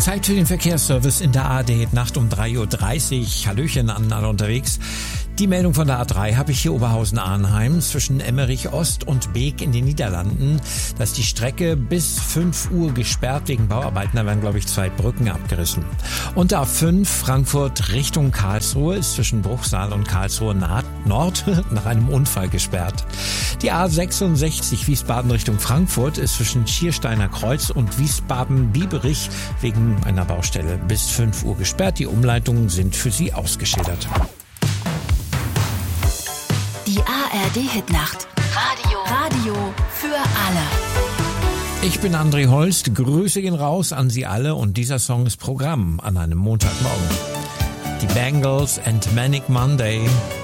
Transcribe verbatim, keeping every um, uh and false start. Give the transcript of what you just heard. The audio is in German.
Zeit für den Verkehrsservice in der A D Nacht um drei Uhr dreißig. Hallöchen an alle unterwegs. Die Meldung von der A drei habe ich hier Oberhausen-Arnheim zwischen Emmerich Ost und Beek in den Niederlanden. Da ist die Strecke bis fünf Uhr gesperrt wegen Bauarbeiten. Da werden, glaube ich, zwei Brücken abgerissen. Und der A fünf Frankfurt Richtung Karlsruhe ist zwischen Bruchsal und Karlsruhe Nord nach einem Unfall gesperrt. Die A sechsundsechzig Wiesbaden Richtung Frankfurt ist zwischen Schiersteiner Kreuz und Wiesbaden-Bieberich wegen einer Baustelle bis fünf Uhr gesperrt. Die Umleitungen sind für Sie ausgeschildert. Die A R D-Hitnacht. Radio. Radio für alle. Ich bin André Holst. Grüße gehen raus an Sie alle und dieser Song ist Programm an einem Montagmorgen. Die Bangles and Manic Monday.